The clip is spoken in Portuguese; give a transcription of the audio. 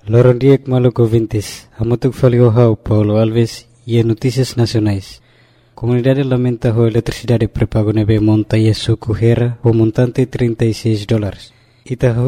Lorondiek maluco vintes, amotuk faliohau Paulo Alves e Notícias Nacionais. Comunidade lamenta a eletricidade pré-pago nebe monta e suco hera o montante $36. Itahu